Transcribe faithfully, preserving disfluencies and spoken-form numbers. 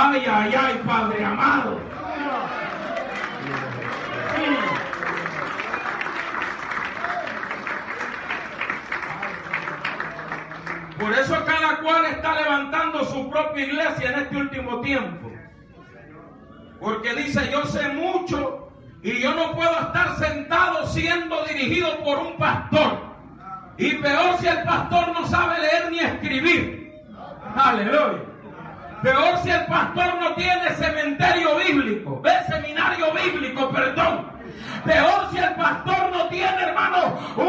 Ay, ay, ay, Padre amado. Por eso cada cual está levantando su propia iglesia en este último tiempo. Porque dice, yo sé mucho y yo no puedo estar sentado siendo dirigido por un pastor. Y peor si el pastor no sabe leer ni escribir. Aleluya. Peor si el pastor no tiene cementerio bíblico. ¿Ves? Seminario bíblico, perdón. Peor si el pastor no tiene, hermano,